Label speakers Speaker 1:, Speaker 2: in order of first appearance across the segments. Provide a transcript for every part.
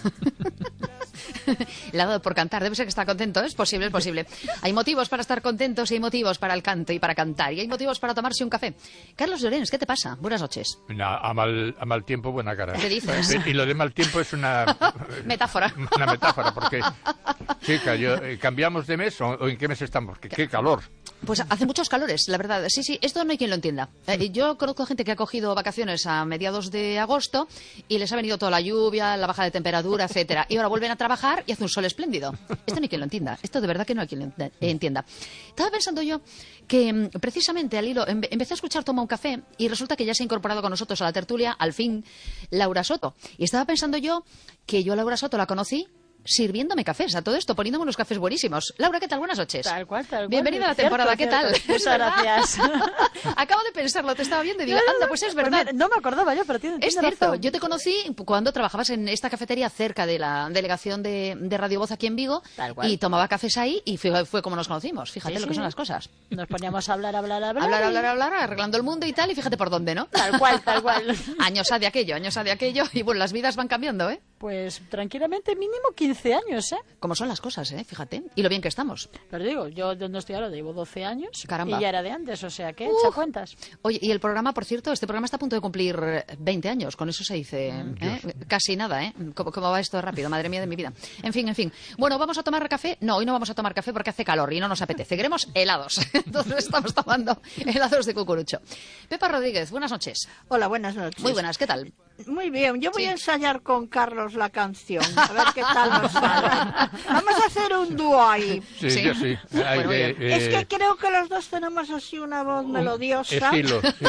Speaker 1: Le ha dado por cantar, debe ser que está contento, es posible, es posible. Hay motivos para estar contentos y hay motivos para el canto y para cantar y hay motivos para tomarse un café. Carlos Llorens, ¿qué te pasa? Buenas noches.
Speaker 2: A mal tiempo, buena cara.
Speaker 1: ¿Qué dices?
Speaker 2: Y lo de mal tiempo es una...
Speaker 1: metáfora.
Speaker 2: Una metáfora, porque, chica, ¿cambiamos de mes o en qué mes estamos? ¿Qué calor?
Speaker 1: Pues hace muchos calores, la verdad. Sí, esto no hay quien lo entienda. Yo conozco gente que ha cogido vacaciones a mediados de agosto y les ha venido toda la lluvia, la baja de temperatura, etcétera. Y ahora vuelven a trabajar y hace un sol espléndido. Esto no hay quien lo entienda. Esto de verdad que no hay quien lo entienda. Estaba pensando yo que precisamente al hilo empecé a escuchar Toma un café y resulta que ya se ha incorporado con nosotros a la tertulia, al fin, Laura Soto. Y estaba pensando yo que yo a Laura Soto la conocí sirviéndome cafés, a todo esto, poniéndome unos cafés buenísimos. Laura, ¿qué tal? Buenas noches.
Speaker 3: Tal cual.
Speaker 1: Bienvenida a la temporada, ¿qué tal?
Speaker 3: Muchas gracias.
Speaker 1: Acabo de pensarlo, te estaba viendo y digo, anda, pues es verdad.
Speaker 3: Pues no me acordaba yo, pero tiene
Speaker 1: cierto,
Speaker 3: razón.
Speaker 1: yo te conocí cuando trabajabas en esta cafetería cerca de la delegación de Radio Voz aquí en Vigo y tomaba cafés ahí y fue como nos conocimos. Fíjate lo que son las cosas.
Speaker 3: Nos poníamos a hablar,
Speaker 1: arreglando el mundo y tal, y fíjate por dónde, ¿no?
Speaker 3: Tal cual.
Speaker 1: Años ha de aquello, y bueno, las vidas van cambiando, ¿eh?
Speaker 3: Pues tranquilamente mínimo 15 años, ¿eh?
Speaker 1: Como son las cosas, Fíjate. Y lo bien que estamos.
Speaker 3: Pero digo, yo donde estoy ahora llevo 12 años.
Speaker 1: Caramba.
Speaker 3: Y ya era de antes, o sea, ¿qué? Echa cuentas.
Speaker 1: Oye, y el programa, por cierto, este programa está a punto de cumplir 20 años. Con eso se dice, casi nada, ¿eh? ¿Cómo va esto rápido? Madre mía de mi vida. En fin. Bueno, ¿vamos a tomar café? No, hoy no vamos a tomar café porque hace calor y no nos apetece. Queremos helados. Entonces estamos tomando helados de cucurucho. Pepa Rodríguez, buenas noches.
Speaker 4: Hola, buenas noches.
Speaker 1: Muy buenas, ¿qué tal?
Speaker 4: Muy bien, yo voy a ensayar con Carlos la canción, a ver qué tal nos sale. Vamos a hacer un dúo ahí.
Speaker 2: Sí.
Speaker 1: Bueno,
Speaker 4: es que creo que los dos tenemos así una voz melodiosa.
Speaker 2: Estilo, sí.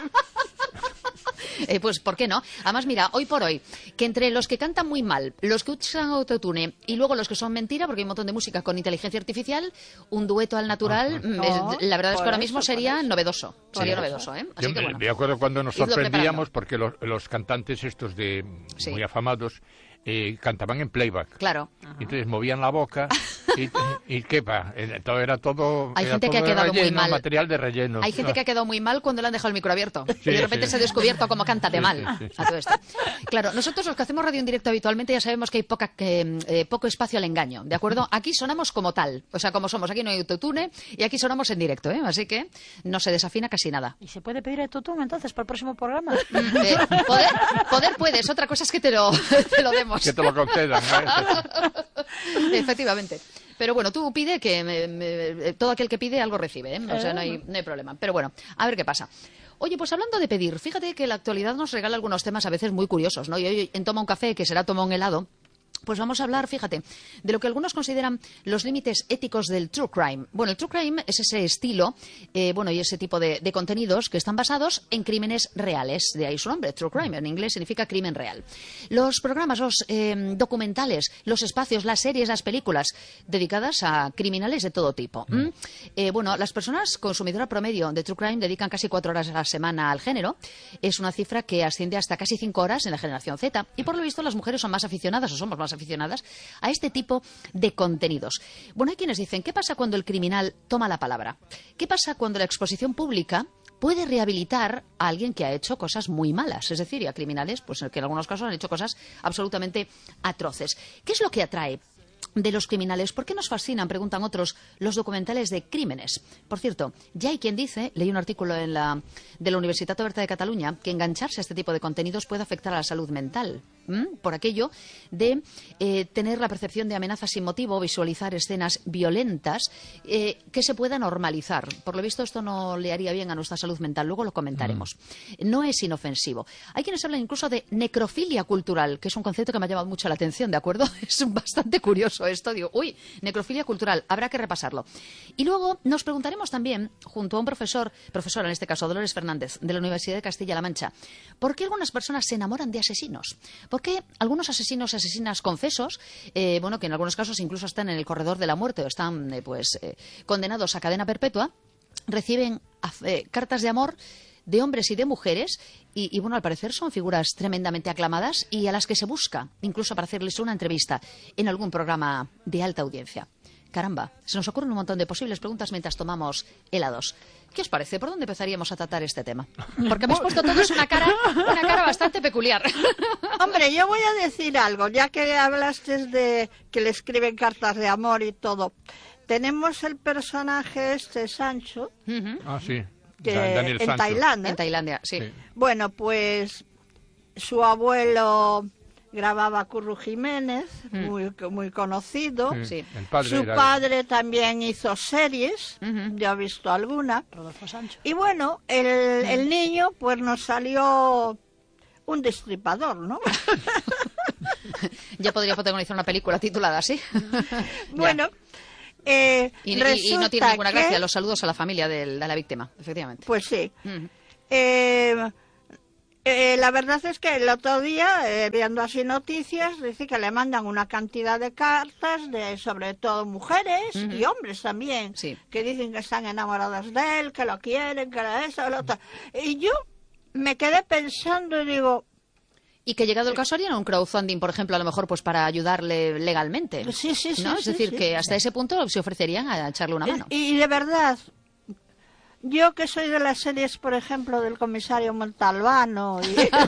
Speaker 1: Pues, ¿por qué no? Además, mira, hoy por hoy, que entre los que cantan muy mal, los que usan autotune y luego los que son mentira, porque hay un montón de música con inteligencia artificial, un dueto al natural, la verdad es que ahora mismo sería novedoso. Sería novedoso, ¿eh? Así que, bueno,
Speaker 2: me acuerdo cuando nos sorprendíamos porque los cantantes estos muy afamados cantaban en playback.
Speaker 1: Claro.
Speaker 2: Entonces movían la boca y qué va, era todo.
Speaker 1: Hay gente que ha
Speaker 2: relleno,
Speaker 1: quedado muy mal.
Speaker 2: Material de relleno.
Speaker 1: Hay gente que ha quedado muy mal cuando le han dejado el micro abierto.
Speaker 2: Sí,
Speaker 1: y de repente se ha descubierto cómo cántate mal. A todo esto. Claro, nosotros los que hacemos radio en directo habitualmente ya sabemos que hay poco espacio al engaño, ¿de acuerdo? Aquí sonamos como tal, o sea, como somos. Aquí no hay autotune y aquí sonamos en directo, ¿eh? Así que no se desafina casi nada.
Speaker 3: ¿Y se puede pedir autotune entonces para el próximo programa?
Speaker 1: Poder puedes, otra cosa es que te lo demos.
Speaker 2: Que te lo concedan, ¿no?
Speaker 1: Efectivamente. Pero bueno, tú pide que todo aquel que pide algo recibe, ¿eh? O sea, no hay problema. Pero bueno, a ver qué pasa. Oye, pues hablando de pedir, fíjate que la actualidad nos regala algunos temas a veces muy curiosos, ¿no? Y hoy en Toma un café, que será Toma un helado, pues vamos a hablar, fíjate, de lo que algunos consideran los límites éticos del true crime. Bueno, el true crime es ese estilo, y ese tipo de contenidos que están basados en crímenes reales. De ahí su nombre, true crime. En inglés significa crimen real. Los programas, los documentales, los espacios, las series, las películas dedicadas a criminales de todo tipo. Las personas consumidoras promedio de true crime dedican casi 4 horas a la semana al género. Es una cifra que asciende hasta casi 5 horas en la generación Z. Y por lo visto las mujeres son más aficionadas o somos más aficionadas a este tipo de contenidos. Bueno, hay quienes dicen, ¿qué pasa cuando el criminal toma la palabra? ¿Qué pasa cuando la exposición pública puede rehabilitar a alguien que ha hecho cosas muy malas? Es decir, y a criminales, pues que en algunos casos han hecho cosas absolutamente atroces. ¿Qué es lo que atrae de los criminales? ¿Por qué nos fascinan, preguntan otros, los documentales de crímenes? Por cierto, ya hay quien dice, leí un artículo de la Universitat Oberta de Cataluña, que engancharse a este tipo de contenidos puede afectar a la salud mental. Por aquello de tener la percepción de amenazas sin motivo, visualizar escenas violentas que se pueda normalizar. Por lo visto esto no le haría bien a nuestra salud mental, luego lo comentaremos. No es inofensivo. Hay quienes hablan incluso de necrofilia cultural, que es un concepto que me ha llamado mucho la atención, ¿de acuerdo? Es bastante curioso esto, digo, necrofilia cultural, habrá que repasarlo. Y luego nos preguntaremos también, junto a un profesora en este caso, Dolores Fernández, de la Universidad de Castilla-La Mancha, ¿por qué algunas personas se enamoran de asesinos? ¿Por qué algunos asesinos y asesinas confesos, que en algunos casos incluso están en el corredor de la muerte o están condenados a cadena perpetua, reciben cartas de amor de hombres y de mujeres y al parecer son figuras tremendamente aclamadas y a las que se busca, incluso para hacerles una entrevista en algún programa de alta audiencia? Caramba, se nos ocurren un montón de posibles preguntas mientras tomamos helados. ¿Qué os parece? ¿Por dónde empezaríamos a tratar este tema? Porque hemos puesto todos una cara bastante peculiar.
Speaker 4: Hombre, yo voy a decir algo, ya que hablaste de que le escriben cartas de amor y todo. Tenemos el personaje Sancho.
Speaker 2: Sí.
Speaker 4: Daniel Sancho.
Speaker 1: En Tailandia, sí.
Speaker 4: Bueno, pues su abuelo grababa Curro Jiménez, muy conocido.
Speaker 2: Sí.
Speaker 4: Su padre también hizo series, yo he visto alguna.
Speaker 3: Rodolfo Sancho.
Speaker 4: Y bueno, el niño pues nos salió un destripador, ¿no?
Speaker 1: Ya podría protagonizar una película titulada así.
Speaker 4: Bueno...
Speaker 1: y no tiene ninguna gracia los saludos a la familia de la víctima, efectivamente.
Speaker 4: Pues sí. La verdad es que el otro día, viendo así noticias, dice que le mandan una cantidad de cartas, de sobre todo mujeres y hombres también, que dicen que están enamoradas de él, que lo quieren, que eso, lo otro. Y yo me quedé pensando y digo...
Speaker 1: Y que llegado el caso harían un crowdfunding, por ejemplo, a lo mejor pues para ayudarle legalmente.
Speaker 4: Sí,
Speaker 1: ¿no? Es decir, que hasta ese punto se ofrecerían a echarle una mano.
Speaker 4: Y de verdad, yo que soy de las series, por ejemplo, del comisario Montalbano...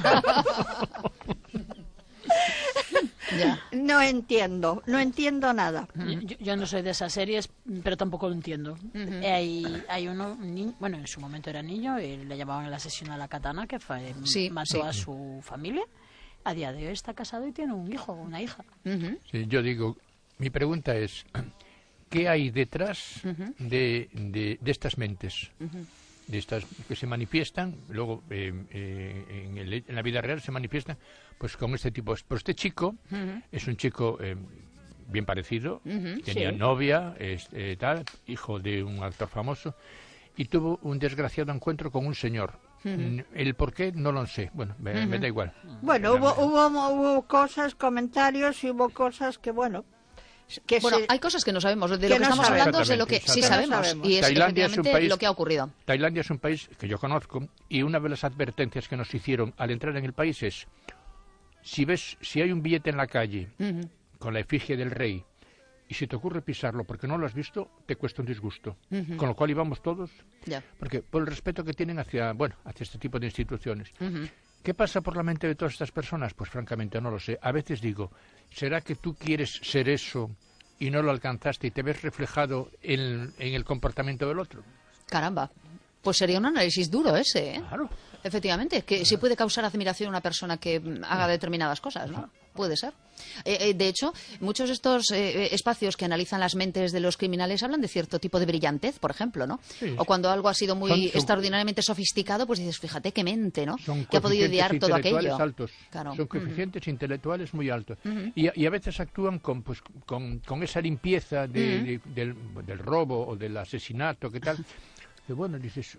Speaker 4: No entiendo nada.
Speaker 3: Yo no soy de esas series, pero tampoco lo entiendo. Hay uno, bueno, en su momento era niño, y le llamaban el asesino a la katana, que mató a su familia. A día de hoy está casado y tiene un hijo o una hija.
Speaker 2: Sí, yo digo, mi pregunta es, ¿qué hay detrás de estas mentes? De estas que se manifiestan, luego en la vida real se manifiestan pues con este tipo. Pues este chico es un chico bien parecido, tenía novia, tal, hijo de un actor famoso, y tuvo un desgraciado encuentro con un señor. El por qué no lo sé, bueno, me da igual.
Speaker 4: Bueno, hubo cosas, comentarios, y hubo cosas que, bueno...
Speaker 1: hay cosas que no sabemos. De lo que estamos hablando es de lo que sí sabemos. Y es efectivamente lo que ha ocurrido.
Speaker 2: Tailandia es un país que yo conozco, y una de las advertencias que nos hicieron al entrar en el país es: si hay un billete en la calle con la efigie del rey y si te ocurre pisarlo porque no lo has visto, te cuesta un disgusto. Con lo cual íbamos todos, porque por el respeto que tienen hacia este tipo de instituciones. ¿Qué pasa por la mente de todas estas personas? Pues francamente no lo sé. A veces digo, ¿será que tú quieres ser eso y no lo alcanzaste y te ves reflejado en el comportamiento del otro?
Speaker 1: Caramba, pues sería un análisis duro ese, ¿eh?
Speaker 2: Claro.
Speaker 1: Efectivamente, que sí puede causar admiración a una persona que haga determinadas cosas, ¿no? Puede ser. De hecho, muchos de estos espacios que analizan las mentes de los criminales hablan de cierto tipo de brillantez, por ejemplo, ¿no? Sí. O cuando algo ha sido muy extraordinariamente sofisticado, pues dices, fíjate qué mente, ¿no? Que ha podido idear todo aquello.
Speaker 2: Altos.
Speaker 1: Claro.
Speaker 2: Son coeficientes intelectuales muy altos. Y a veces actúan con esa limpieza del robo o del asesinato, ¿qué tal? Que bueno, dices...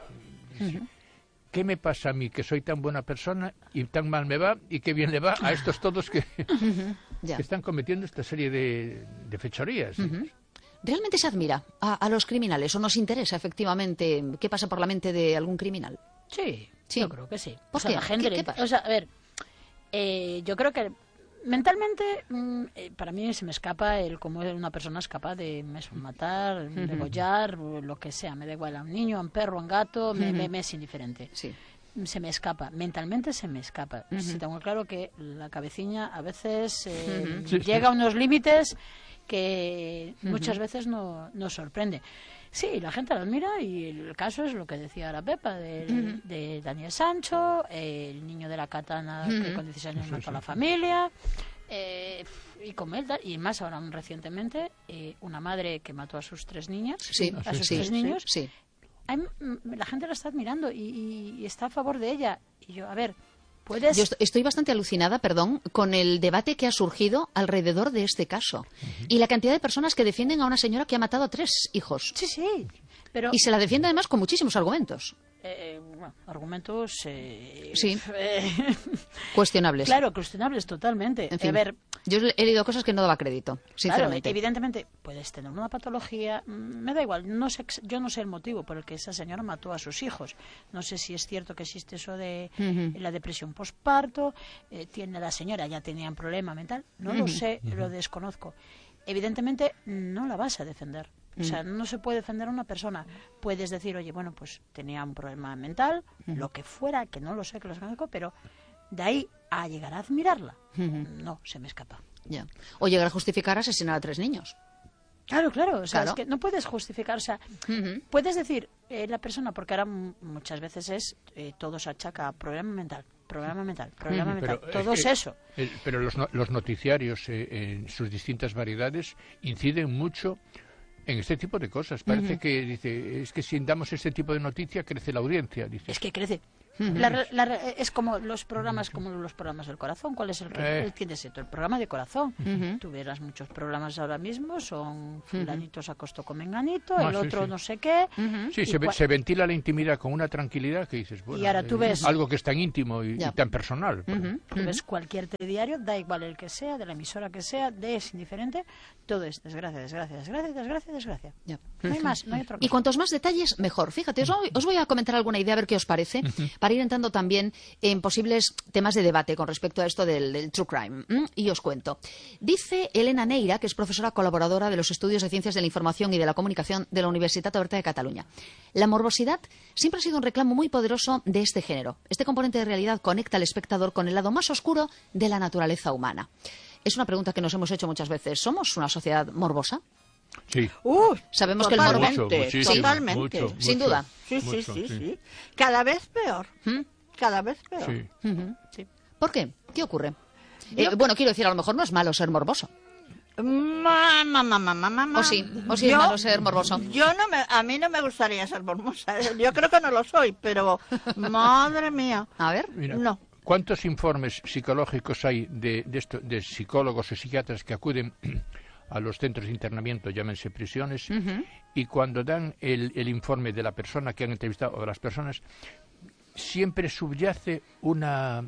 Speaker 2: ¿Qué me pasa a mí, que soy tan buena persona y tan mal me va, y qué bien le va a estos todos que están cometiendo esta serie de fechorías?
Speaker 1: ¿Realmente se admira a los criminales o nos interesa efectivamente qué pasa por la mente de algún criminal?
Speaker 3: Sí, yo creo que sí.
Speaker 1: ¿Por qué?
Speaker 3: La gente
Speaker 1: ¿Qué pasa?
Speaker 3: O sea, a ver, yo creo que mentalmente para mí se me escapa el cómo una persona es capaz de matar, degollar, lo que sea, me da igual, a un niño, a un perro, a un gato, me es indiferente.
Speaker 1: Sí.
Speaker 3: Se me escapa, mentalmente se me escapa. Sí, tengo claro que la cabecilla a veces llega a unos límites que muchas veces nos sorprende. Sí, la gente lo admira, y el caso es lo que decía ahora Pepa, de Daniel Sancho, el niño de la katana que con 16 años mató a la familia, y como él, y más ahora recientemente, una madre que mató a sus 3 niñas, a sus 3 niños. Sí. La gente la está admirando y está a favor de ella. Y yo, a ver... Yo
Speaker 1: estoy bastante alucinada, con el debate que ha surgido alrededor de este caso. Y la cantidad de personas que defienden a una señora que ha matado a 3 hijos.
Speaker 3: Sí, pero...
Speaker 1: Y se la defiende además con muchísimos argumentos.
Speaker 3: Argumentos...
Speaker 1: sí. Cuestionables.
Speaker 3: Claro, cuestionables totalmente.
Speaker 1: En fin,
Speaker 3: a ver,
Speaker 1: yo he leído cosas que no daba crédito, sinceramente.
Speaker 3: Claro, evidentemente puedes tener una patología, me da igual, yo no sé el motivo por el que esa señora mató a sus hijos. No sé si es cierto que existe eso de la depresión postparto, la señora ya tenía un problema mental, no lo sé, lo desconozco. Evidentemente no la vas a defender. O sea, no se puede defender a una persona. Puedes decir, oye, bueno, pues tenía un problema mental, lo que fuera, que no lo sé, que lo conozco, pero de ahí a llegar a admirarla, no, se me escapa.
Speaker 1: Ya. O llegar a justificar asesinar a 3 niños.
Speaker 3: Claro, o sea, es que no puedes justificar, o sea, puedes decir la persona, porque ahora muchas veces todo se achaca a problema mental, todo es eso.
Speaker 2: Pero los noticiarios en sus distintas variedades inciden mucho en este tipo de cosas. Parece que dice, es que si damos este tipo de noticia crece la audiencia, dice.
Speaker 3: Es que crece. Es como los programas del corazón. ¿Cuál es el tiene el programa de corazón? Tú verás muchos programas ahora mismo, son fulanitos acostó con menganito, el otro no sé qué.
Speaker 2: Sí, se ventila la intimidad con una tranquilidad que dices, bueno,
Speaker 3: y ahora tú ves
Speaker 2: algo que es tan íntimo y tan personal.
Speaker 3: Tú ves cualquier telediario, da igual el que sea, de la emisora que sea, es indiferente, todo es desgracia. Ya. No hay más, no hay otra cosa.
Speaker 1: Y cuantos más detalles, mejor. Fíjate, os voy a comentar alguna idea, a ver qué os parece, para ir entrando también en posibles temas de debate con respecto a esto del true crime. Y os cuento. Dice Elena Neira, que es profesora colaboradora de los estudios de Ciencias de la Información y de la Comunicación de la Universitat Oberta de Cataluña. La morbosidad siempre ha sido un reclamo muy poderoso de este género. Este componente de realidad conecta al espectador con el lado más oscuro de la naturaleza humana. Es una pregunta que nos hemos hecho muchas veces. ¿Somos una sociedad morbosa?
Speaker 2: Sí.
Speaker 1: Sabemos que el morbo...
Speaker 4: Totalmente.
Speaker 2: Mucho,
Speaker 1: sin duda.
Speaker 4: Sí. Cada vez peor. Cada vez peor.
Speaker 2: Sí.
Speaker 1: ¿Por qué? ¿Qué ocurre? Bueno, quiero decir, a lo mejor no es malo ser morboso. O sí es malo ser morboso.
Speaker 4: A mí no me gustaría ser morbosa. Yo creo que no lo soy, pero madre mía.
Speaker 1: A ver.
Speaker 2: Mira,
Speaker 4: no.
Speaker 2: ¿Cuántos informes psicológicos hay de psicólogos y psiquiatras que acuden a los centros de internamiento, llámense prisiones, y cuando dan el informe de la persona que han entrevistado o de las personas, siempre subyace una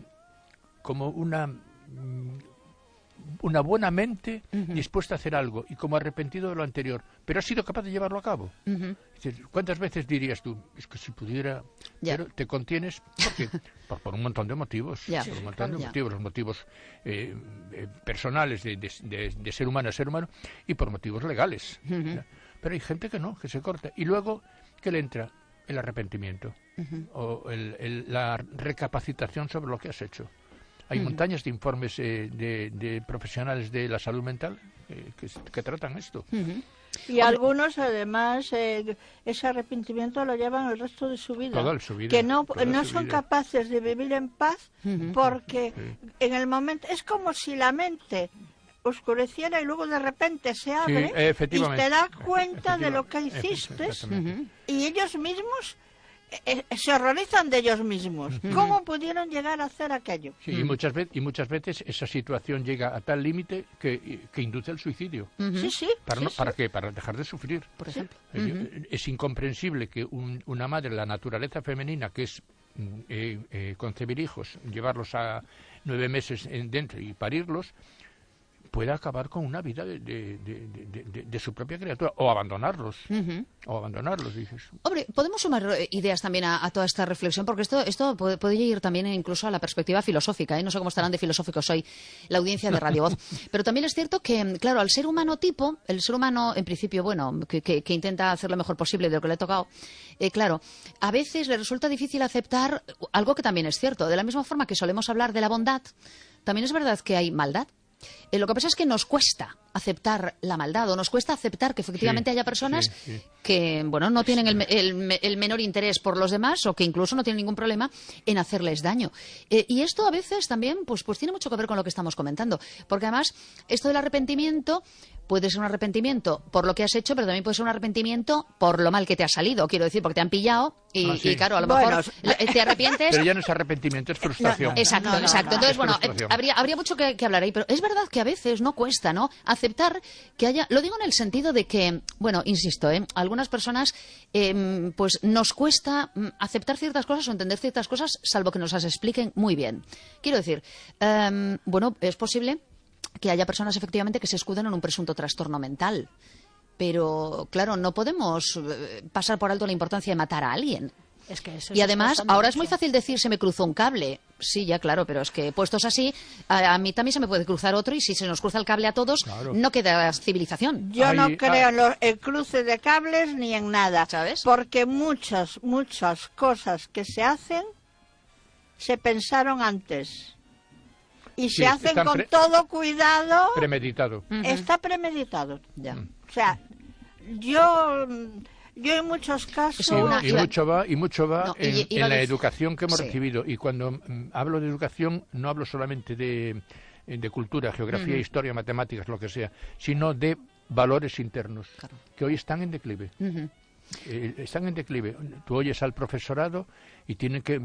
Speaker 2: buena mente dispuesta a hacer algo y como arrepentido de lo anterior, pero ha sido capaz de llevarlo a cabo. ¿Cuántas veces dirías tú? Es que si pudiera, pero te contienes por un montón de motivos, los motivos personales de ser humano a ser humano y por motivos legales. Pero hay gente que no, que se corta. Y luego, ¿qué le entra? El arrepentimiento o la recapacitación sobre lo que has hecho. Hay montañas de informes de profesionales de la salud mental que tratan esto.
Speaker 4: Y algunos, además, ese arrepentimiento lo llevan el resto de su vida.
Speaker 2: Toda su vida.
Speaker 4: Que no son capaces de vivir en paz porque en el momento... Es como si la mente oscureciera y luego de repente se abre y te das cuenta de lo que hiciste y ellos mismos... se horrorizan de ellos mismos. ¿Cómo pudieron llegar a hacer aquello?
Speaker 2: Sí, y muchas veces esa situación llega a tal límite que induce al suicidio. ¿Para qué? Para dejar de sufrir.
Speaker 1: Por ejemplo.
Speaker 2: Es incomprensible que una madre, la naturaleza femenina, que es concebir hijos, llevarlos a 9 meses dentro y parirlos, pueda acabar con una vida de su propia criatura o abandonarlos. Dices.
Speaker 1: Hombre, podemos sumar ideas también a toda esta reflexión, porque esto puede ir también incluso a la perspectiva filosófica, No sé cómo estarán de filosóficos hoy la audiencia de Radio Voz. Pero también es cierto que, claro, al ser humano el ser humano, en principio, bueno, que intenta hacer lo mejor posible de lo que le ha tocado, claro, a veces le resulta difícil aceptar algo que también es cierto. De la misma forma que solemos hablar de la bondad, también es verdad que hay maldad. Lo que pasa es que nos cuesta aceptar la maldad o nos cuesta aceptar que efectivamente haya personas que, bueno, no tienen el menor interés por los demás o que incluso no tienen ningún problema en hacerles daño. Y esto a veces también pues tiene mucho que ver con lo que estamos comentando, porque además esto del arrepentimiento puede ser un arrepentimiento por lo que has hecho, pero también puede ser un arrepentimiento por lo mal que te ha salido, quiero decir, porque te han pillado y claro, a lo mejor te arrepientes.
Speaker 2: Pero ya no es arrepentimiento, es frustración.
Speaker 1: Exacto. Entonces, bueno, habría mucho que hablar ahí, pero es verdad que a veces no cuesta, aceptar que haya, lo digo en el sentido de que, bueno, insisto, algunas personas pues nos cuesta aceptar ciertas cosas o entender ciertas cosas, salvo que nos las expliquen muy bien. Quiero decir, bueno, es posible que haya personas efectivamente que se escuden en un presunto trastorno mental. Pero, claro, no podemos pasar por alto la importancia de matar a alguien.
Speaker 3: Es que eso
Speaker 1: y además, ahora es muy fácil decir se me cruzó un cable, Sí, ya claro, pero es que puestos así, a mí también se me puede cruzar otro y si se nos cruza el cable a todos, no queda civilización.
Speaker 4: Yo no creo en el cruce de cables ni en nada,
Speaker 1: ¿sabes?
Speaker 4: Porque muchas cosas que se hacen se pensaron antes. Y se hacen con todo cuidado.
Speaker 2: Premeditado.
Speaker 4: Está premeditado.
Speaker 1: Ya.
Speaker 4: O sea, yo en muchos casos...
Speaker 2: Y mucho va en la educación que hemos recibido. Y cuando hablo de educación, no hablo solamente de cultura, geografía, historia, matemáticas, lo que sea, sino de valores internos, que hoy están en declive. Están en declive. Tú oyes al profesorado y tienen que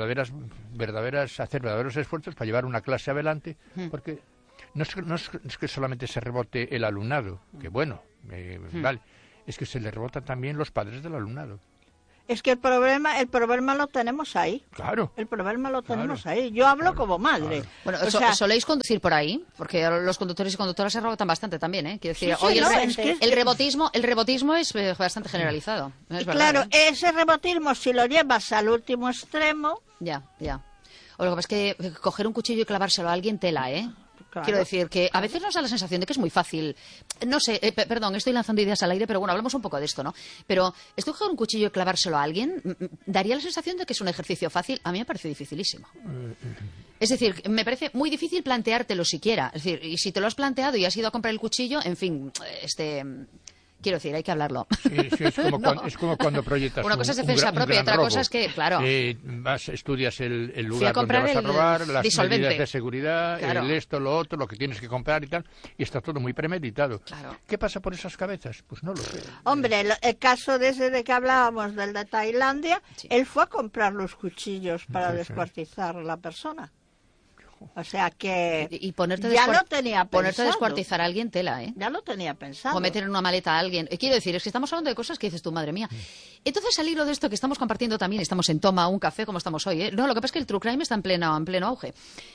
Speaker 2: hacer verdaderos esfuerzos para llevar una clase adelante, porque no es que solamente se rebote el alumnado, que bueno, vale, es que se le rebotan también los padres del alumnado.
Speaker 4: Es que el problema lo tenemos ahí.
Speaker 2: Claro.
Speaker 4: El problema lo tenemos ahí. Yo hablo como madre.
Speaker 1: Bueno, ¿soléis conducir por ahí? Porque los conductores y conductoras se rebotan bastante también, ¿eh? Quiero decir, hoy el rebotismo es bastante generalizado. ¿No es
Speaker 4: claro,
Speaker 1: verdad, eh?
Speaker 4: Ese rebotismo, si lo llevas al último extremo...
Speaker 1: Ya. O lo que pasa es que coger un cuchillo y clavárselo a alguien tela, ¿eh? Claro. Quiero decir que a veces nos da la sensación de que es muy fácil. No sé, perdón, estoy lanzando ideas al aire, pero bueno, hablamos un poco de esto, ¿no? Pero esto de coger un cuchillo y clavárselo a alguien, daría la sensación de que es un ejercicio fácil. A mí me parece dificilísimo. Es decir, me parece muy difícil planteártelo siquiera. Es decir, y si te lo has planteado y has ido a comprar el cuchillo, en fin, quiero decir, hay que hablarlo.
Speaker 2: Sí, es como cuando proyectas
Speaker 1: una cosa es defensa propia y otra cosa es que, claro...
Speaker 2: estudias el lugar donde vas a robar, las medidas de seguridad, lo otro, lo que tienes que comprar y tal, y está todo muy premeditado.
Speaker 1: Claro.
Speaker 2: ¿Qué pasa por esas cabezas? Pues no lo sé.
Speaker 4: Hombre, el caso de ese de que hablábamos, del de Tailandia, él fue a comprar los cuchillos para descuartizar a la persona. O sea que
Speaker 1: y ponerte
Speaker 4: ya lo tenía pensado.
Speaker 1: Ponerte a descuartizar a alguien tela, ¿eh?
Speaker 4: Ya lo tenía pensado.
Speaker 1: O meter en una maleta a alguien. Quiero decir, es que estamos hablando de cosas que dices tú, madre mía. Entonces, al hilo de esto que estamos compartiendo también, estamos en Toma un café como estamos hoy, ¿eh? No, lo que pasa es que el true crime está en pleno auge.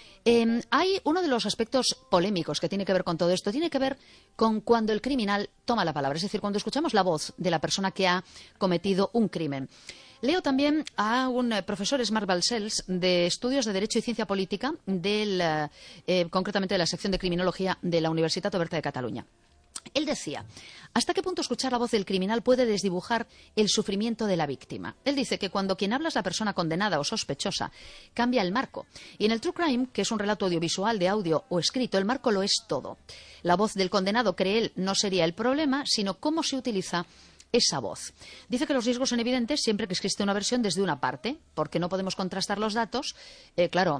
Speaker 1: Hay uno de los aspectos polémicos que tiene que ver con todo esto, tiene que ver con cuando el criminal toma la palabra, es decir, cuando escuchamos la voz de la persona que ha cometido un crimen. Leo también a un profesor, Marc Balcells, de Estudios de Derecho y Ciencia Política, concretamente de la sección de Criminología de la Universitat Oberta de Cataluña. Él decía, ¿hasta qué punto escuchar la voz del criminal puede desdibujar el sufrimiento de la víctima? Él dice que cuando quien habla es la persona condenada o sospechosa, cambia el marco. Y en el true crime, que es un relato audiovisual, de audio o escrito, el marco lo es todo. La voz del condenado, cree él, no sería el problema, sino cómo se utiliza esa voz. Dice que los riesgos son evidentes siempre que existe una versión desde una parte, porque no podemos contrastar los datos. Claro,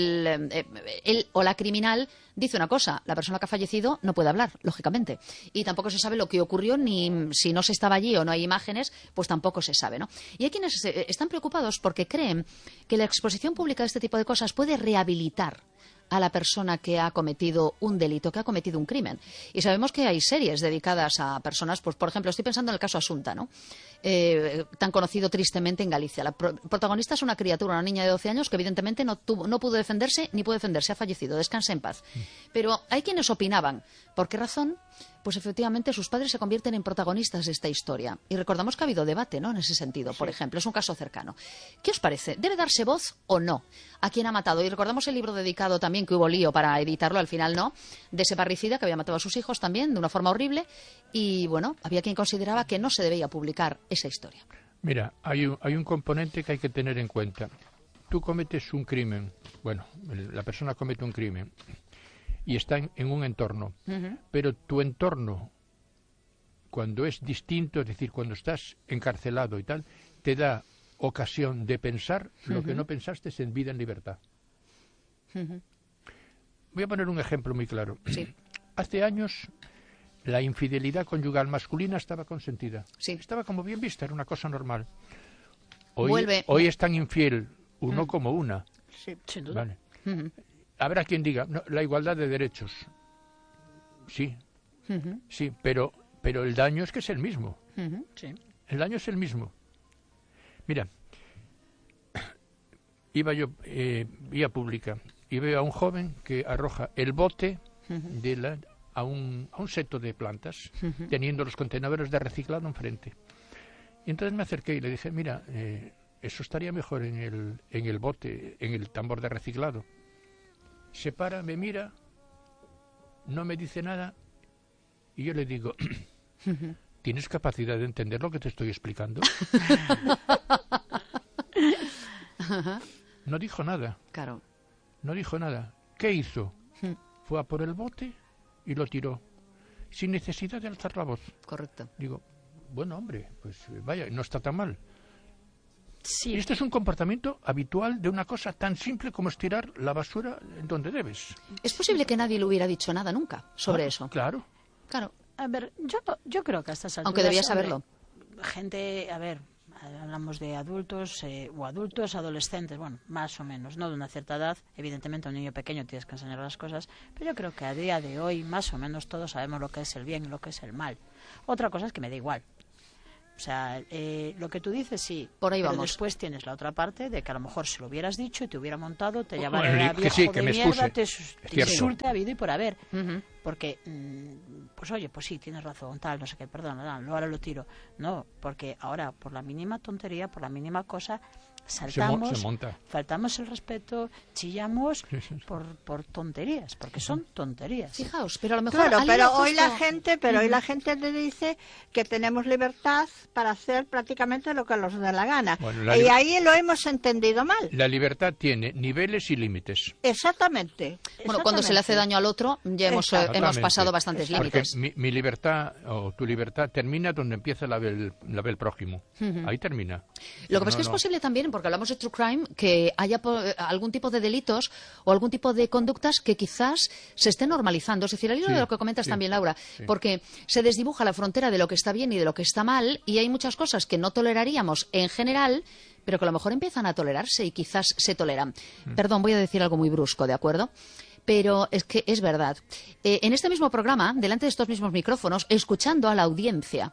Speaker 1: él o la criminal dice una cosa, la persona que ha fallecido no puede hablar, lógicamente, y tampoco se sabe lo que ocurrió, ni si no se estaba allí o no hay imágenes, pues tampoco se sabe, ¿no? Y hay quienes están preocupados porque creen que la exposición pública de este tipo de cosas puede rehabilitar a la persona que ha cometido un delito, que ha cometido un crimen. Y sabemos que hay series dedicadas a personas, pues por ejemplo, estoy pensando en el caso Asunta, ¿no? Tan conocido tristemente en Galicia. La protagonista es una criatura, una niña de 12 años que evidentemente no pudo defenderse ni puede defenderse, ha fallecido, descanse en paz. Pero hay quienes opinaban, ¿por qué razón? Pues efectivamente sus padres se convierten en protagonistas de esta historia. Y recordamos que ha habido debate, ¿no?, en ese sentido, por ejemplo, es un caso cercano. ¿Qué os parece? ¿Debe darse voz o no a quien ha matado? Y recordamos el libro dedicado también, que hubo lío para editarlo, al final no, de ese parricida que había matado a sus hijos también, de una forma horrible, y bueno, había quien consideraba que no se debía publicar esa historia.
Speaker 2: Mira, hay un componente que hay que tener en cuenta. Tú cometes un crimen, bueno, la persona comete un crimen, y está en un entorno, pero tu entorno, cuando es distinto, es decir, cuando estás encarcelado y tal, te da ocasión de pensar lo que no pensaste en vida en libertad. Voy a poner un ejemplo muy claro.
Speaker 1: Sí.
Speaker 2: Hace años la infidelidad conyugal masculina estaba consentida.
Speaker 1: Sí.
Speaker 2: Estaba como bien vista, era una cosa normal. Hoy es tan infiel uno como una.
Speaker 4: Sí, sin duda.
Speaker 2: Vale. Habrá quien diga, no, la igualdad de derechos. Sí, sí, pero el daño es que es el mismo.
Speaker 3: Sí.
Speaker 2: El daño es el mismo. Mira, iba yo vía pública y veo a un joven que arroja el bote a un seto de plantas, teniendo los contenedores de reciclado enfrente. Y entonces me acerqué y le dije, mira, eso estaría mejor en el bote, en el tambor de reciclado. Se para, me mira, no me dice nada, y yo le digo, ¿tienes capacidad de entender lo que te estoy explicando? No dijo nada.
Speaker 1: Claro.
Speaker 2: No dijo nada. ¿Qué hizo? Fue a por el bote y lo tiró, sin necesidad de alzar la voz.
Speaker 1: Correcto.
Speaker 2: Digo, bueno, hombre, pues vaya, no está tan mal.
Speaker 3: Sí.
Speaker 2: Este es un comportamiento habitual de una cosa tan simple como es tirar la basura en donde debes.
Speaker 1: Es posible que nadie le hubiera dicho nada nunca sobre eso.
Speaker 2: Claro.
Speaker 1: Claro.
Speaker 3: A ver, yo creo que a estas alturas...
Speaker 1: Aunque debía saberlo.
Speaker 3: Gente, a ver, hablamos de adultos o adultos, adolescentes, bueno, más o menos, no de una cierta edad. Evidentemente a un niño pequeño tienes que enseñar las cosas, pero yo creo que a día de hoy más o menos todos sabemos lo que es el bien y lo que es el mal. Otra cosa es que me da igual. O sea, lo que tú dices, sí.
Speaker 1: Por ahí
Speaker 3: pero
Speaker 1: vamos.
Speaker 3: Después tienes la otra parte de que a lo mejor se lo hubieras dicho y te hubiera montado, te llamara viejo
Speaker 2: sí,
Speaker 3: de
Speaker 2: me
Speaker 3: mierda,
Speaker 2: excuse.
Speaker 3: te insulte habido y por haber. Porque, pues oye, pues sí, tienes razón, tal, no sé qué, perdón, ahora lo tiro. No, porque ahora por la mínima tontería, por la mínima cosa, saltamos,
Speaker 2: se monta.
Speaker 3: faltamos el respeto, chillamos por tonterías, porque son tonterías.
Speaker 1: Fijaos, pero a lo mejor...
Speaker 4: Claro,
Speaker 1: alguien
Speaker 4: pero
Speaker 1: justo-
Speaker 4: hoy la gente te dice que tenemos libertad para hacer prácticamente lo que nos dé la gana.
Speaker 2: Bueno,
Speaker 4: y ahí lo hemos entendido mal.
Speaker 2: La libertad tiene niveles y límites.
Speaker 4: Exactamente.
Speaker 1: Bueno, cuando se le hace daño al otro, ya hemos pasado bastantes
Speaker 2: Porque
Speaker 1: límites.
Speaker 2: mi libertad o tu libertad termina donde empieza la del prójimo. Ahí termina.
Speaker 1: Lo que pasa es que es posible también, porque hablamos de true crime, que haya algún tipo de delitos o algún tipo de conductas que quizás se esté normalizando. Es decir, al hilo de lo que comentas también, Laura, porque se desdibuja la frontera de lo que está bien y de lo que está mal, y hay muchas cosas que no toleraríamos en general, pero que a lo mejor empiezan a tolerarse y quizás se toleran. Perdón, voy a decir algo muy brusco, ¿de acuerdo? Pero es que es verdad. En este mismo programa, delante de estos mismos micrófonos, escuchando a la audiencia,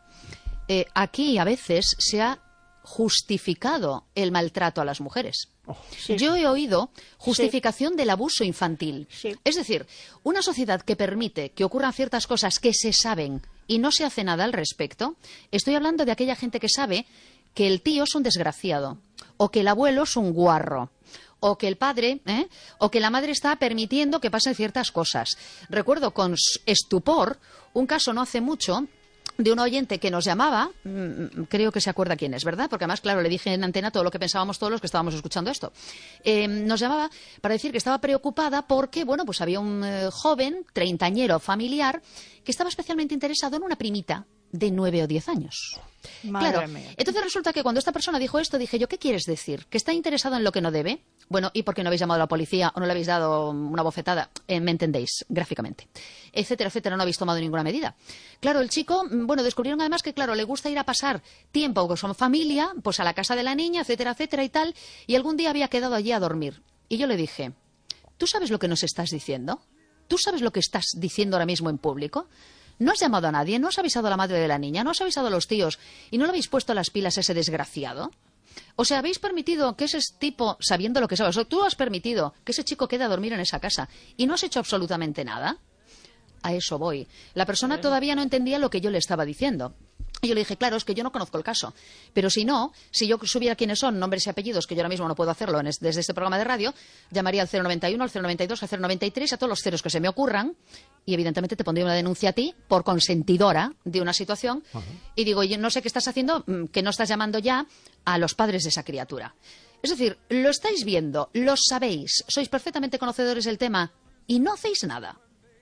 Speaker 1: aquí a veces se ha justificado el maltrato a las mujeres.
Speaker 4: Sí.
Speaker 1: Yo he oído justificación del abuso infantil.
Speaker 4: Sí.
Speaker 1: Es decir, una sociedad que permite que ocurran ciertas cosas que se saben y no se hace nada al respecto. Estoy hablando de aquella gente que sabe que el tío es un desgraciado, o que el abuelo es un guarro, o que el padre, o que la madre está permitiendo que pasen ciertas cosas. Recuerdo con estupor un caso no hace mucho de un oyente que nos llamaba, creo que se acuerda quién es, ¿verdad? Porque además, claro, le dije en antena todo lo que pensábamos todos los que estábamos escuchando esto. Nos llamaba para decir que estaba preocupada porque, bueno, pues había un joven, treintañero familiar, que estaba especialmente interesado en una primita de 9 o 10 años.
Speaker 4: Madre
Speaker 1: Claro.
Speaker 4: mía.
Speaker 1: Entonces resulta que cuando esta persona dijo esto, dije yo, ¿qué quieres decir? ¿Que está interesado en lo que no debe? Bueno, ¿y por qué no habéis llamado a la policía o no le habéis dado una bofetada? Me entendéis, gráficamente. Etcétera, etcétera, no habéis tomado ninguna medida. Claro, el chico, bueno, descubrieron además que, claro, le gusta ir a pasar tiempo con su familia, pues a la casa de la niña, etcétera, etcétera y tal, y algún día había quedado allí a dormir. Y yo le dije, ¿tú sabes lo que nos estás diciendo? ¿Tú sabes lo que estás diciendo ahora mismo en público? No has llamado a nadie, no has avisado a la madre de la niña, no has avisado a los tíos y no le habéis puesto las pilas a ese desgraciado. O sea, habéis permitido que ese tipo, sabiendo lo que sabes, tú has permitido que ese chico quede a dormir en esa casa y no has hecho absolutamente nada. A eso voy. La persona todavía no entendía lo que yo le estaba diciendo. Y yo le dije, claro, es que yo no conozco el caso. Pero si no, si yo supiera quiénes son, nombres y apellidos, que yo ahora mismo no puedo hacerlo desde este programa de radio, llamaría al 091, al 092, al 093, a todos los ceros que se me ocurran, y evidentemente te pondría una denuncia a ti por consentidora de una situación. Y digo, yo no sé qué estás haciendo, que no estás llamando ya a los padres de esa criatura. Es decir, lo estáis viendo, lo sabéis, sois perfectamente conocedores del tema y no hacéis nada.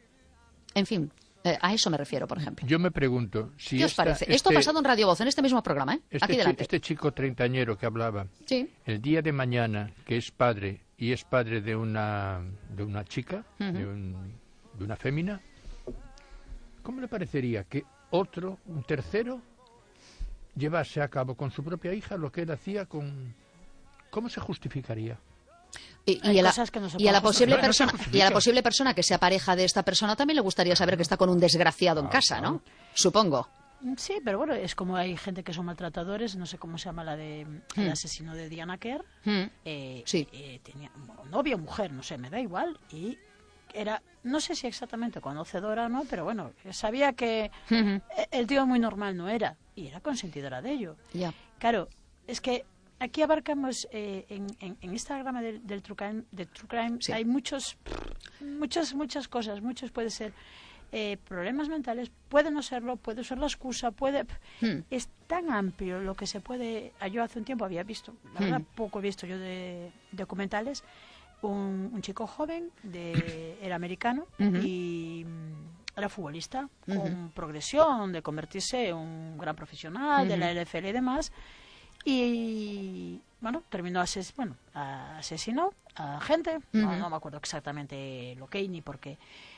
Speaker 1: En fin. A eso me refiero, por ejemplo.
Speaker 2: Yo me pregunto si
Speaker 1: ¿qué os parece? Esto ha pasado en Radio Voz, en este mismo programa, aquí delante.
Speaker 2: Este chico treintañero que hablaba,
Speaker 1: sí.
Speaker 2: El día de mañana, que es padre, y es padre de una chica, de una fémina, ¿cómo le parecería que un tercero, llevase a cabo con su propia hija lo que él hacía con... ¿Cómo se justificaría?
Speaker 1: Y a la posible persona que sea pareja de esta persona también le gustaría saber que está con un desgraciado en casa, ¿no? Supongo.
Speaker 3: Sí, pero bueno, es como hay gente que son maltratadores, no sé cómo se llama el asesino de Diana Kerr.
Speaker 1: Sí.
Speaker 3: Tenía novia o mujer, no sé, me da igual, y era, no sé si exactamente conocedora o no, pero bueno, sabía que el tío muy normal no era, y era consentidora de ello.
Speaker 1: Ya.
Speaker 3: Claro, es que aquí abarcamos en esta rama del True Crime
Speaker 1: Sí.
Speaker 3: hay muchas cosas, puede ser problemas mentales, puede no serlo, puede ser la excusa, es tan amplio lo que se puede. Yo hace un tiempo había visto, la verdad poco he visto yo de documentales, un chico joven, era americano y era futbolista, con progresión de convertirse en un gran profesional de la NFL y demás, y bueno, terminó asesinó a gente, no me acuerdo exactamente lo que ni por qué,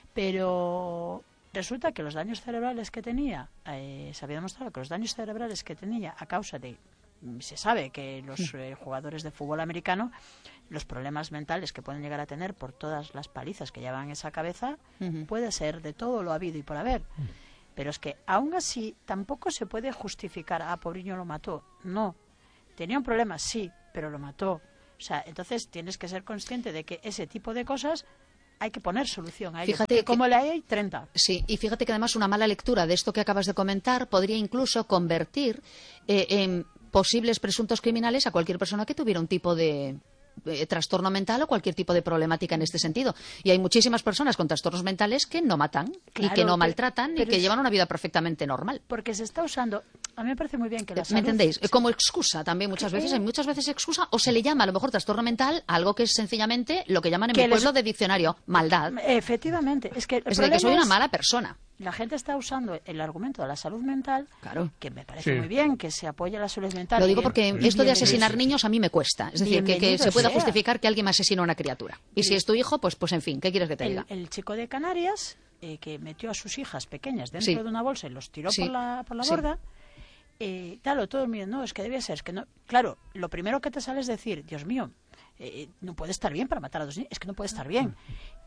Speaker 3: pero resulta que los daños cerebrales que tenía, se había demostrado que los daños cerebrales que tenía a causa de, se sabe que los jugadores de fútbol americano, los problemas mentales que pueden llegar a tener por todas las palizas que llevan en esa cabeza, puede ser de todo lo habido y por haber. Pero es que aún así tampoco se puede justificar, pobreño lo mató. No, tenía un problema, sí, pero lo mató. O sea, entonces tienes que ser consciente de que ese tipo de cosas hay que poner solución a ello.
Speaker 1: Fíjate que,
Speaker 3: como le hay 30.
Speaker 1: Sí, y fíjate que además una mala lectura de esto que acabas de comentar podría incluso convertir en posibles presuntos criminales a cualquier persona que tuviera un tipo de trastorno mental o cualquier tipo de problemática en este sentido. Y hay muchísimas personas con trastornos mentales que no matan, claro, y que no maltratan y que llevan una vida perfectamente normal.
Speaker 3: Porque se está usando, a mí me parece muy bien que la salud...
Speaker 1: ¿Me entendéis? Como excusa también muchas veces. Hay muchas veces excusa, o se le llama a lo mejor trastorno mental a algo que es sencillamente lo que llaman en mi pueblo de diccionario, maldad.
Speaker 3: Efectivamente. Es que
Speaker 1: que soy una mala persona.
Speaker 3: La gente está usando el argumento de la salud mental,
Speaker 1: claro,
Speaker 3: que me parece muy bien que se apoye la salud mental.
Speaker 1: Lo digo porque esto de asesinar niños a mí me cuesta. Es decir, que se pueda justificar que alguien me asesina a una criatura. Y si es tu hijo, pues en fin, ¿qué quieres que te diga?
Speaker 3: El chico de Canarias, que metió a sus hijas pequeñas dentro de una bolsa y los tiró por la borda, todo el mundo, no, es que debía ser, es que no. Claro, lo primero que te sale es decir, Dios mío, no puede estar bien para matar a 2 niños, es que no puede estar bien.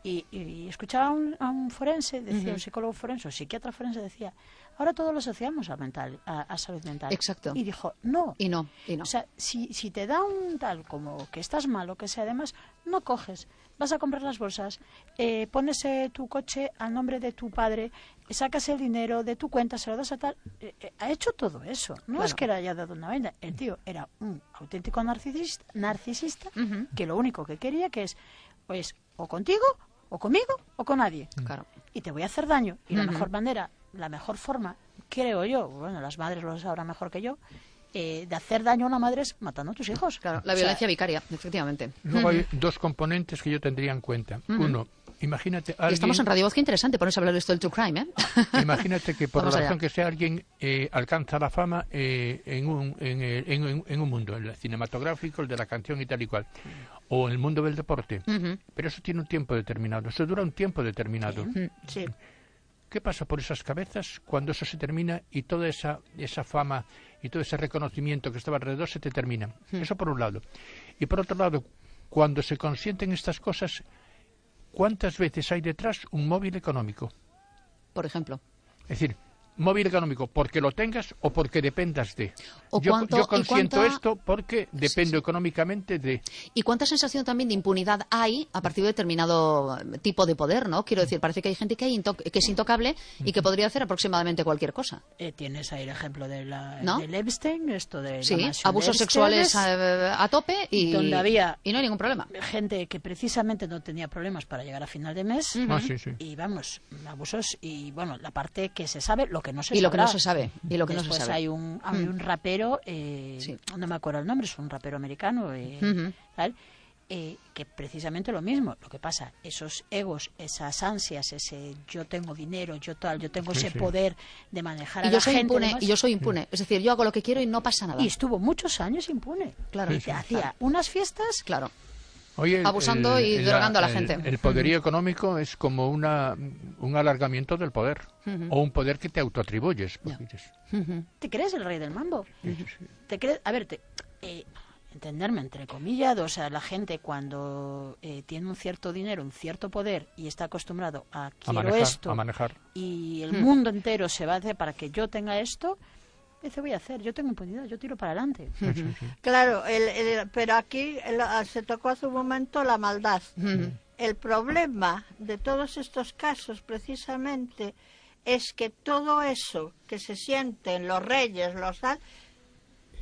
Speaker 3: Y escuchaba a un forense, decía un psicólogo forense, un psiquiatra forense, decía, ahora todo lo asociamos a salud mental.
Speaker 1: Exacto.
Speaker 3: Y dijo, no.
Speaker 1: Y no.
Speaker 3: O sea, si te da un tal como que estás mal o que sea, además, no coges, vas a comprar las bolsas, pones tu coche al nombre de tu padre, sacas el dinero de tu cuenta, se lo das a tal. Ha hecho todo eso. No es que le haya dado una vaina. El tío era un auténtico narcisista que lo único que quería que es o contigo, o conmigo, o con nadie.
Speaker 1: Claro.
Speaker 3: Y te voy a hacer daño. Y la mejor manera, la mejor forma, creo yo, bueno, las madres lo sabrán mejor que yo, de hacer daño a una madre es matando a tus hijos.
Speaker 1: Claro, la violencia vicaria, efectivamente.
Speaker 2: Luego hay 2 componentes que yo tendría en cuenta. Uno, imagínate alguien...
Speaker 1: Y estamos en Radio Voz, qué interesante ponerse a hablar de esto del True Crime, ¿eh?
Speaker 2: Imagínate que por la razón que sea alguien alcanza la fama en un mundo, el cinematográfico, el de la canción y tal y cual, o en el mundo del deporte. Pero eso tiene un tiempo determinado, eso dura un tiempo determinado.
Speaker 3: Sí.
Speaker 2: ¿Qué pasa por esas cabezas cuando eso se termina y toda esa fama y todo ese reconocimiento que estaba alrededor se te termina? Eso por un lado. Y por otro lado, cuando se consienten estas cosas, ¿cuántas veces hay detrás un móvil económico?
Speaker 1: Por ejemplo.
Speaker 2: Es decir, móvil económico porque lo tengas o porque dependas de.
Speaker 1: Yo
Speaker 2: consiento esto porque dependo económicamente de.
Speaker 1: ¿Y cuánta sensación también de impunidad hay a partir de determinado tipo de poder, no? Quiero decir, parece que hay gente que es intocable y que podría hacer aproximadamente cualquier cosa.
Speaker 3: Tienes ahí el ejemplo de
Speaker 1: ¿no?
Speaker 3: del Epstein, esto de
Speaker 1: sí,
Speaker 3: la mansión
Speaker 1: abusos
Speaker 3: de
Speaker 1: sexuales a tope y
Speaker 3: donde había
Speaker 1: y no hay ningún problema.
Speaker 3: Gente que precisamente no tenía problemas para llegar a final de mes y vamos, abusos y bueno, la parte que se sabe, lo que no se sabe.
Speaker 1: Y lo que no se sabe.
Speaker 3: Después hay un rapero, no me acuerdo el nombre, es un rapero americano, ¿tal? Que precisamente lo mismo. Lo que pasa, esos egos, esas ansias, ese yo tengo dinero, yo tengo ese poder de manejar a la gente.
Speaker 1: Y yo soy impune. Es decir, yo hago lo que quiero y no pasa nada.
Speaker 3: Y estuvo muchos años impune.
Speaker 1: Claro.
Speaker 3: Y hacía unas fiestas.
Speaker 1: Claro.
Speaker 2: Oye,
Speaker 1: abusando y drogando a la gente.
Speaker 2: El poderío económico es como un alargamiento del poder, o un poder que te autoatribuyes.
Speaker 3: ¿Te crees el rey del mambo? ¿Te crees? A ver, entenderme, entre comillas, o sea, la gente cuando tiene un cierto dinero, un cierto poder y está acostumbrado a
Speaker 2: manejar,
Speaker 3: y el mundo entero se va a hacer para que yo tenga esto, dice, voy a hacer, yo tengo impunidad, yo tiro para adelante.
Speaker 4: Claro, pero aquí se tocó hace un momento la maldad. El problema de todos estos casos, precisamente, es que todo eso que se sienten los reyes, los tal,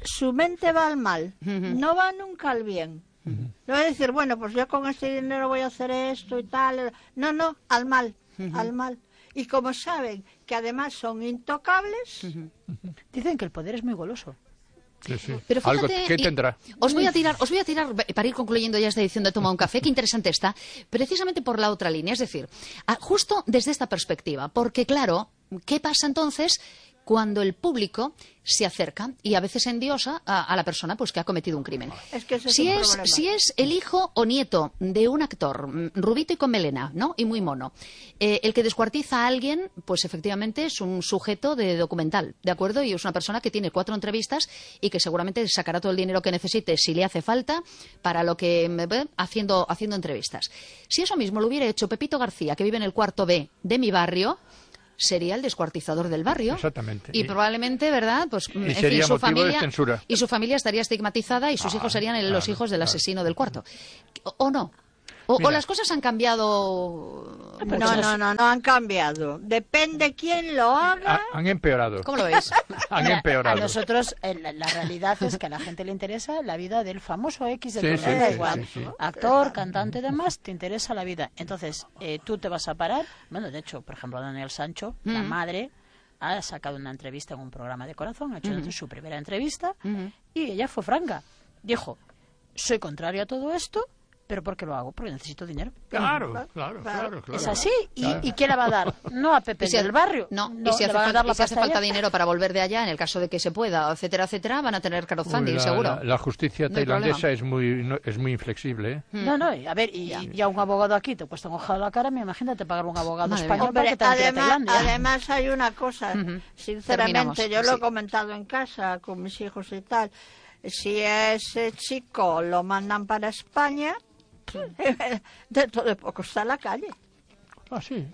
Speaker 4: su mente va al mal, no va nunca al bien. No va a decir, bueno, pues yo con este dinero voy a hacer esto y tal. No, al mal, al mal. Y como saben que además son intocables...
Speaker 3: Dicen que el poder es muy goloso.
Speaker 2: Sí.
Speaker 1: Pero fíjate,
Speaker 2: algo que tendrá.
Speaker 1: Os voy a tirar para ir concluyendo ya esta edición de Toma un Café, qué interesante está, precisamente por la otra línea, es decir, justo desde esta perspectiva, porque claro, ¿qué pasa entonces cuando el público se acerca y a veces endiosa a la persona pues que ha cometido un crimen?
Speaker 4: Es que ese
Speaker 1: si
Speaker 4: es
Speaker 1: el hijo o nieto de un actor rubito y con melena, ¿no? Y muy mono, el que descuartiza a alguien, pues efectivamente es un sujeto de documental, ¿de acuerdo? Y es una persona que tiene 4 entrevistas y que seguramente sacará todo el dinero que necesite si le hace falta para lo que haciendo entrevistas. Si eso mismo lo hubiera hecho Pepito García, que vive en el cuarto B de mi barrio, sería el descuartizador del barrio.
Speaker 2: Exactamente.
Speaker 1: Y probablemente, ¿verdad? Pues
Speaker 2: y sería
Speaker 1: su
Speaker 2: motivo
Speaker 1: familia
Speaker 2: de censura.
Speaker 1: y su familia estaría estigmatizada y sus hijos serían los hijos del asesino del cuarto. ¿O no? ¿O las cosas han cambiado?
Speaker 4: No han cambiado. Depende quién lo haga.
Speaker 2: Han empeorado.
Speaker 1: ¿Cómo lo veis?
Speaker 2: Han empeorado.
Speaker 3: A nosotros la realidad es que a la gente le interesa la vida del famoso X de
Speaker 2: sí.
Speaker 3: Actor, cantante y demás, te interesa la vida. Entonces, tú te vas a parar. Bueno, de hecho, por ejemplo, Daniel Sancho, la madre, ha sacado una entrevista en un programa de Corazón, ha hecho su primera entrevista y ella fue franca. Dijo, soy contrario a todo esto, ¿pero por qué lo hago? Porque necesito dinero.
Speaker 2: Claro.
Speaker 3: Es así. ¿Y quién le va a dar? No a Pepe del barrio.
Speaker 1: No, y si hace falta dinero para volver de allá, en el caso de que se pueda, etcétera, etcétera, van a tener crowdfunding, seguro.
Speaker 2: La justicia tailandesa es muy inflexible, ¿eh?
Speaker 3: No, a ver, y a un abogado aquí te cuesta mojado la cara, imagínate pagar un abogado español para que te
Speaker 4: además hay una cosa, sinceramente, yo lo he comentado en casa con mis hijos y tal. Si ese chico lo mandan para España, dentro de poco está en la calle.
Speaker 2: Ah, sí.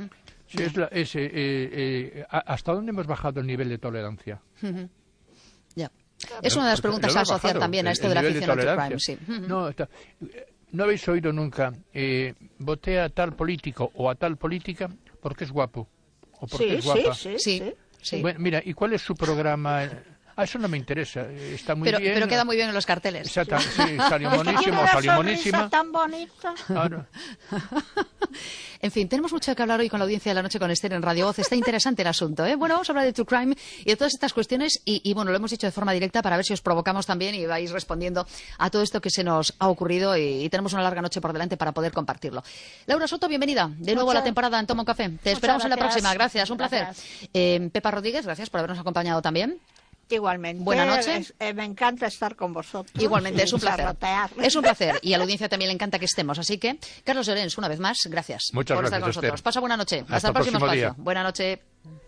Speaker 2: Sí, ¿hasta dónde hemos bajado el nivel de tolerancia?
Speaker 1: Ya. Es una de las preguntas a asociar también a esto de la ficción true crime. Sí.
Speaker 2: ¿No habéis oído nunca voté a tal político o a tal política porque es guapo o porque es guapa?
Speaker 1: Sí.
Speaker 2: Bueno, mira, ¿y cuál es su programa? Eso no me interesa, está muy bien.
Speaker 1: Pero queda muy bien en los carteles.
Speaker 2: Exacto, sí, salió monísimo, salió monísima.
Speaker 4: Tan bonita.
Speaker 2: Claro.
Speaker 1: En fin, tenemos mucho que hablar hoy con la audiencia de la noche con Esther en Radio Voz. Está interesante el asunto, ¿eh? Bueno, vamos a hablar de True Crime y de todas estas cuestiones y bueno, lo hemos dicho de forma directa para ver si os provocamos también y vais respondiendo a todo esto que se nos ha ocurrido y tenemos una larga noche por delante para poder compartirlo. Laura Soto, bienvenida de nuevo a la temporada en Toma un Café. Te esperamos en la próxima. Gracias, un placer. Pepa Rodríguez, gracias por habernos acompañado también.
Speaker 4: Igualmente.
Speaker 1: Buenas noches.
Speaker 4: Me encanta estar con vosotros.
Speaker 1: Igualmente, es un placer. Es un placer. Y a la audiencia también le encanta que estemos. Así que, Carlos Llorens, una vez más, gracias
Speaker 2: por estar con
Speaker 1: nosotros. Pasa buena noche. Hasta el próximo espacio. Buena noche.